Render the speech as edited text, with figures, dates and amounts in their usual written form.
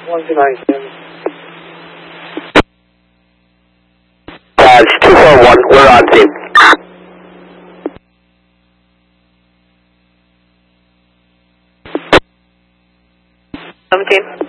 129, Tim. It's 241. We're on team. 17.